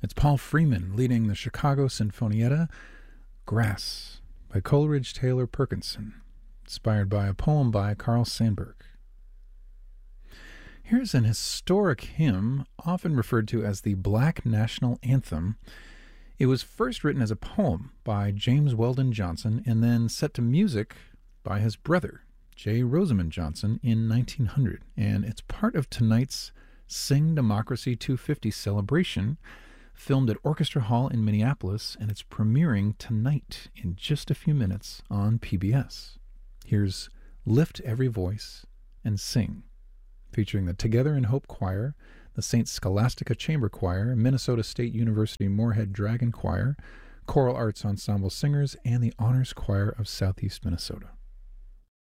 It's Paul Freeman leading the Chicago Sinfonietta, Grass, by Coleridge Taylor Perkinson, inspired by a poem by Carl Sandburg. Here's an historic hymn, often referred to as the Black National Anthem. It was first written as a poem by James Weldon Johnson and then set to music by his brother, J. Rosamond Johnson, in 1900. And it's part of tonight's Sing Democracy 250 celebration, filmed at Orchestra Hall in Minneapolis, and it's premiering tonight in just a few minutes on PBS. Here's Lift Every Voice and Sing, featuring the Together in Hope Choir, the St. Scholastica Chamber Choir, Minnesota State University Moorhead Dragon Choir, Choral Arts Ensemble Singers, and the Honors Choir of Southeast Minnesota.